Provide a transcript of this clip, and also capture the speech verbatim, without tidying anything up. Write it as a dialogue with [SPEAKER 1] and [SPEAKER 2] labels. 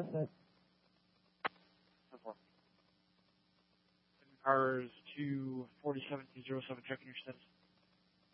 [SPEAKER 1] Cars two forty-seven to zero seven, checking your status.